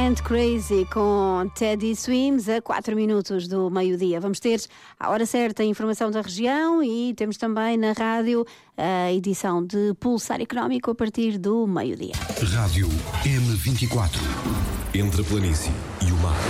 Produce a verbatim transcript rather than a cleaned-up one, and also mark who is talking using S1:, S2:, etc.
S1: And Crazy com Teddy Swims a quatro minutos do meio-dia. Vamos ter à hora certa a informação da região e temos também na rádio a edição de Pulsar Económico a partir do meio-dia.
S2: Rádio M vinte e quatro. Entre a planície e o mar.